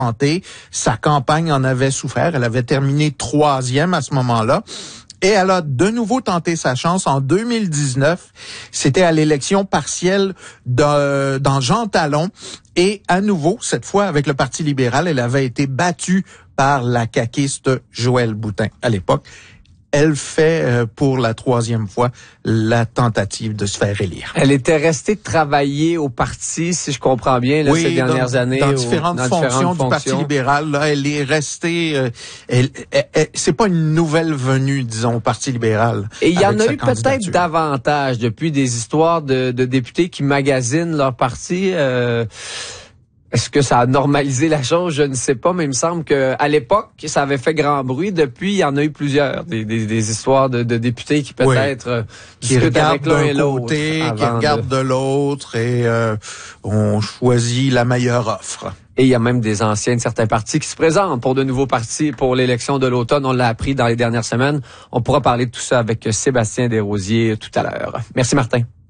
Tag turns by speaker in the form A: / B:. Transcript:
A: santé. Sa campagne en avait souffert. Elle avait terminé 3e à ce moment-là. Et elle a de nouveau tenté sa chance en 2019. C'était à l'élection partielle dans Jean Talon. Et à nouveau, cette fois avec le Parti libéral, elle avait été battue par la caquiste Joëlle Boutin à l'époque. Elle fait pour la 3e fois la tentative de se faire élire.
B: Elle était restée travailler au parti, si je comprends bien, là, ces dernières années.
A: Dans différentes fonctions du Parti libéral. Là, elle est restée... c'est pas une nouvelle venue, disons, au Parti libéral.
B: Et il y en a eu peut-être davantage depuis des histoires de députés qui magasinent leur parti. Est-ce que ça a normalisé la chose? Je ne sais pas, mais il me semble qu'à l'époque, ça avait fait grand bruit. Depuis, il y en a eu plusieurs. Des histoires de députés qui peut-être discutent avec l'un et l'autre.
A: Qui regardent de l'autre et on choisit la meilleure offre.
B: Et il y a même des anciens de certains partis qui se présentent pour de nouveaux partis pour l'élection de l'automne. On l'a appris dans les dernières semaines. On pourra parler de tout ça avec Sébastien Desrosiers tout à l'heure. Merci Martin.